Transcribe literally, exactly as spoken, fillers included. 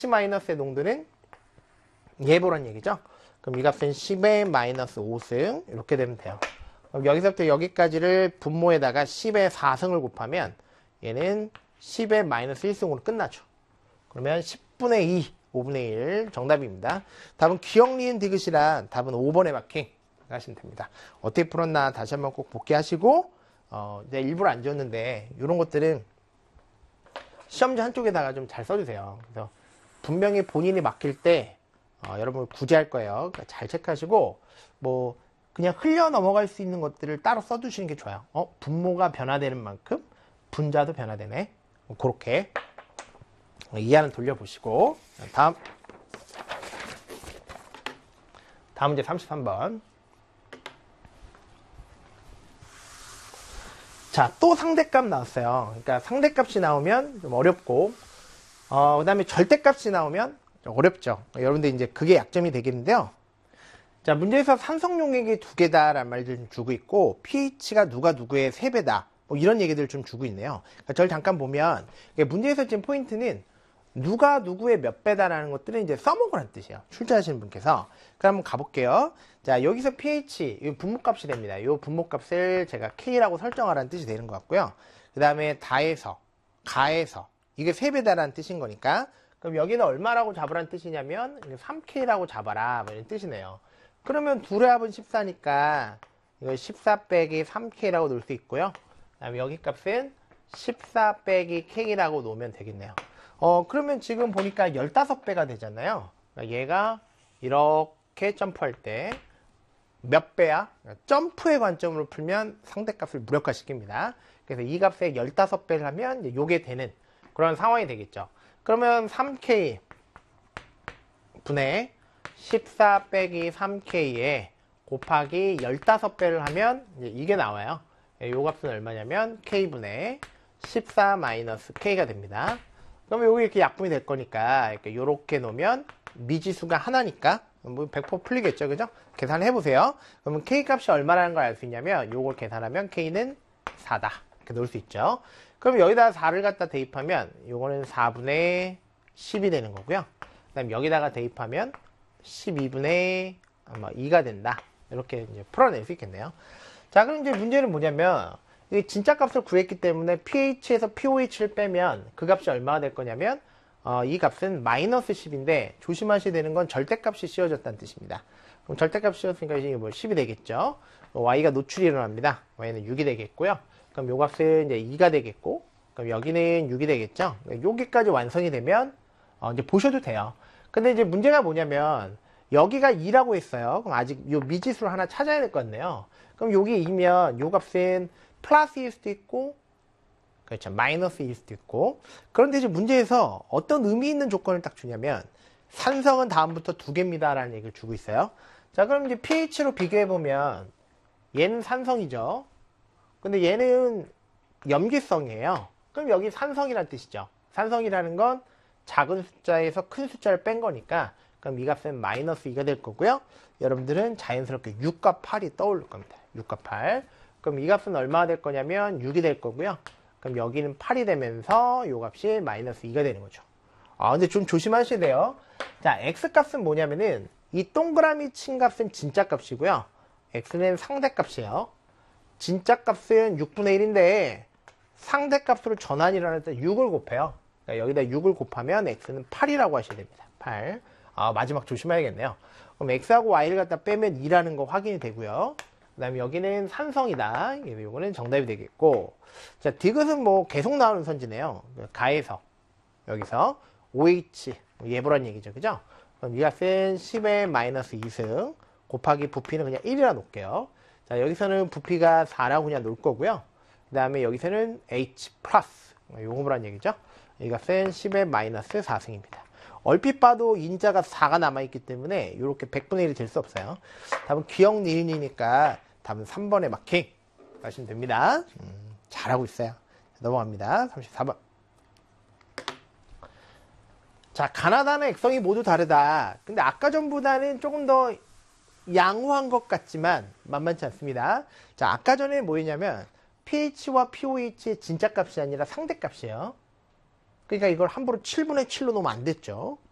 마이너스의 농도는 예보란 얘기죠. 그럼 이 값은 십의 마이너스 오승 이렇게 되면 돼요. 그럼 여기서부터 여기까지를 분모에다가 십의 사승을 곱하면 얘는 십의 마이너스 일승으로 끝나죠. 그러면 십분의 이, 오분의 일 정답입니다. 답은 기억, 니은, 디귿이란 답은 오 번에 마킹 하시면 됩니다. 어떻게 풀었나 다시 한번 꼭 복귀하시고 어, 이제 일부러 안 지웠는데 이런 것들은 시험지 한쪽에다가 좀 잘 써주세요. 그래서 분명히 본인이 맡길 때 어, 여러분 구제할 거예요. 그러니까 잘 체크하시고 뭐 그냥 흘려 넘어갈 수 있는 것들을 따로 써두시는 게 좋아요. 어, 분모가 변화되는 만큼 분자도 변화되네. 뭐 그렇게 이해하는 돌려보시고 다음 다음 문제 삼십삼 번. 자, 또 상대값 나왔어요. 그러니까 상대값이 나오면 좀 어렵고 어, 그 다음에 절대값이 나오면 좀 어렵죠. 여러분들 이제 그게 약점이 되겠는데요. 자, 문제에서 산성용액이 두 개다라는 말들 좀 주고 있고 pH가 누가 누구의 세 배다 뭐 이런 얘기들 좀 주고 있네요. 그러니까 저를 잠깐 보면 문제에서 지금 포인트는 누가 누구의 몇 배다라는 것들은 이제 써먹으라는 뜻이에요. 출제하시는 분께서. 그럼 한번 가볼게요. 자, 여기서 pH, 이 분모값이 됩니다. 이 분모값을 제가 K라고 설정하라는 뜻이 되는 것 같고요. 그 다음에 다해서, 가해서, 이게 세 배다라는 뜻인 거니까. 그럼 여기는 얼마라고 잡으라는 뜻이냐면, 삼 케이라고 잡아라. 뭐 이런 뜻이네요. 그러면 둘의 합은 십사니까, 이거 십사 빼기 삼 케이라고 놓을 수 있고요. 그 다음에 여기 값은 십사 빼기 K라고 놓으면 되겠네요. 어, 그러면 지금 보니까 십오 배가 되잖아요. 그러니까 얘가 이렇게 점프할 때 몇 배야? 그러니까 점프의 관점으로 풀면 상대값을 무력화시킵니다. 그래서 이 값에 십오 배를 하면 이제 요게 되는 그런 상황이 되겠죠. 그러면 삼 케이 분의 십사 빼기 삼 케이에 곱하기 십오 배를 하면 이제 이게 나와요. 요 값은 얼마냐면 K분의 십사 마이너스 K가 됩니다. 그러면 여기 이렇게 약분이 될 거니까 이렇게 요렇게 놓으면 미지수가 하나니까 뭐 백 퍼센트 풀리겠죠, 그죠? 계산을 해보세요. 그러면 K 값이 얼마라는 걸 알 수 있냐면 요걸 계산하면 K는 사다 이렇게 놓을 수 있죠. 그럼 여기다가 사를 갖다 대입하면 요거는 사분의 십이 되는 거고요. 그 다음 여기다가 대입하면 십이분의 이가 된다. 이렇게 이제 풀어낼 수 있겠네요. 자, 그럼 이제 문제는 뭐냐면 이게 진짜 값을 구했기 때문에 pH에서 pOH를 빼면 그 값이 얼마가 될 거냐면 어, 이 값은 마이너스 십인데 조심하셔야 되는 건 절대값이 씌워졌다는 뜻입니다. 그럼 절대값이 씌웠으니까 이제 뭐 십이 되겠죠. y가 노출이 일어납니다. y는 육이 되겠고요. 그럼 요 값은 이제 이가 되겠고 그럼 여기는 육이 되겠죠. 여기까지 완성이 되면 어, 이제 보셔도 돼요. 근데 이제 문제가 뭐냐면 여기가 이라고 했어요. 그럼 아직 요 미지수를 하나 찾아야 될 것 같네요. 그럼 여기 이면 요 값은 플러스일 수도 있고 그렇죠. 마이너스일 수도 있고. 그런데 이제 문제에서 어떤 의미 있는 조건을 딱 주냐면 산성은 다음부터 두 개입니다 라는 얘기를 주고 있어요. 자, 그럼 이제 pH로 비교해 보면 얘는 산성이죠. 근데 얘는 염기성이에요. 그럼 여기 산성이라는 뜻이죠. 산성이라는 건 작은 숫자에서 큰 숫자를 뺀 거니까 그럼 이 값은 마이너스 이가 될 거고요. 여러분들은 자연스럽게 육과 팔이 떠오를 겁니다. 육과 팔. 그럼 이 값은 얼마가 될 거냐면 육이 될 거고요. 그럼 여기는 팔이 되면서 이 값이 마이너스 이가 되는 거죠. 아, 근데 좀 조심하셔야 돼요. 자, x값은 뭐냐면은 이 동그라미 친 값은 진짜 값이고요. x는 상대 값이에요. 진짜 값은 육분의 일인데 상대 값으로 전환이라는 때 육을 곱해요. 그러니까 여기다 육을 곱하면 x는 팔이라고 하셔야 됩니다. 팔. 아, 마지막 조심해야겠네요. 그럼 x하고 y를 갖다 빼면 이라는 거 확인이 되고요. 그 다음에 여기는 산성이다. 이거는 정답이 되겠고. 자, 디귿은 뭐 계속 나오는 선지네요. 가해서. 여기서 오에이치. 예보란 얘기죠. 그죠? 그럼 이 값은 십의 마이너스 이승. 곱하기 부피는 그냥 일이라 놓을게요. 자, 여기서는 부피가 사라고 그냥 놓을 거고요. 그 다음에 여기서는 H 플러스. 요거란 얘기죠. 이 값은 십의 마이너스 사승입니다. 얼핏 봐도 인자가 사가 남아있기 때문에 이렇게 백분의 일이 될 수 없어요. 답은 기억 니은이니까 답은 삼 번에 마킹 하시면 됩니다. 음, 잘하고 있어요. 넘어갑니다. 삼십사 번. 자, 가나다는 액성이 모두 다르다. 근데 아까 전보다는 조금 더 양호한 것 같지만 만만치 않습니다. 자, 아까 전에 뭐였냐면 pH와 pOH의 진짜 값이 아니라 상대 값이에요. 그러니까 이걸 함부로 칠분의 칠로 놓으면 안 됐죠.